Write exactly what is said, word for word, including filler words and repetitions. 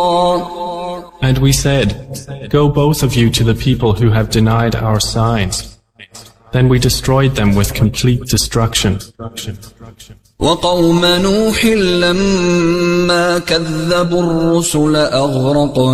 And we said, go both of you to the people who have denied our signs. Then we destroyed them with complete destruction. وقوم نوح لما كذبوا الرسل أغرقنا